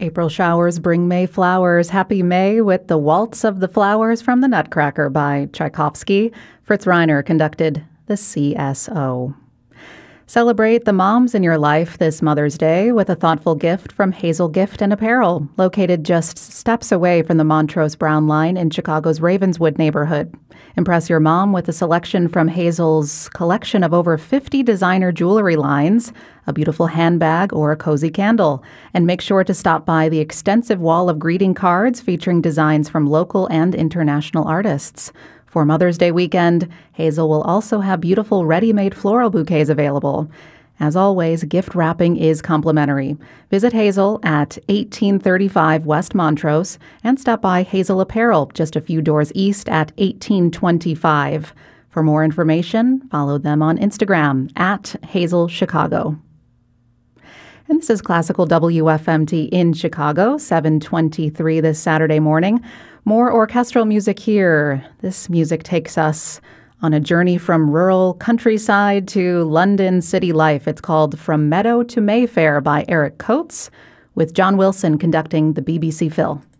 April showers bring May flowers. Happy May with the Waltz of the Flowers from the Nutcracker by Tchaikovsky. Fritz Reiner conducted the CSO. Celebrate the moms in your life this Mother's Day with a thoughtful gift from Hazel Gift and Apparel, located just steps away from the Montrose Brown Line in Chicago's Ravenswood neighborhood. Impress your mom with a selection from Hazel's collection of over 50 designer jewelry lines, a beautiful handbag, or a cozy candle. And make sure to stop by the extensive wall of greeting cards featuring designs from local and international artists. For Mother's Day weekend, Hazel will also have beautiful ready-made floral bouquets available. As always, gift wrapping is complimentary. Visit Hazel at 1835 West Montrose and stop by Hazel Apparel just a few doors east at 1825. For more information, follow them on Instagram at Hazel Chicago. And this is Classical WFMT in Chicago, 7:23 this Saturday morning. More orchestral music here. This music takes us on a journey from rural countryside to London city life. It's called From Meadow to Mayfair by Eric Coates, with John Wilson conducting the BBC Phil.